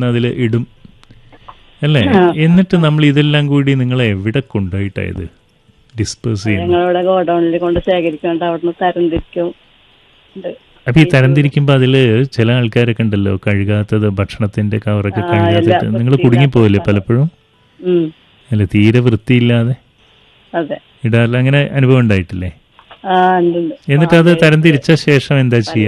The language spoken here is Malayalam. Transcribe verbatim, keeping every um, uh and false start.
കൊണ്ടുവന്ന് അതിൽ ഇടും അല്ലേ? എന്നിട്ട് നമ്മൾ ഇതെല്ലാം കൂടി നിങ്ങൾ എവിടെ കൊണ്ടുപോയിട്ടായത് ഡിസ്പേഴ്സ് ചെയ്യുന്നത്? ഞങ്ങളിവിടെ ഗോഡൌണിൽ കൊണ്ട് ശേഖരിക്കുന്നുണ്ട്, അവിടുന്ന് തരംതിരിക്കും. അപ്പൊ ഈ തരംതിരിക്കുമ്പോ അതില് ചില ആൾക്കാരൊക്കെ ഉണ്ടല്ലോ കഴുകാത്തത്, ഭക്ഷണത്തിന്റെ കവറൊക്കെ കഴുകാത്തിട്ട് നിങ്ങൾ കുടുങ്ങിപ്പോവില്ലേ പലപ്പോഴും? അല്ല, തീരെ വൃത്തിയില്ലാതെ ഇടാറില്ല, അങ്ങനെ അനുഭവം ഉണ്ടായിട്ടില്ലേ? എന്നിട്ട് അത് തരംതിരിച്ച ശേഷം എന്താ ചെയ്യുക?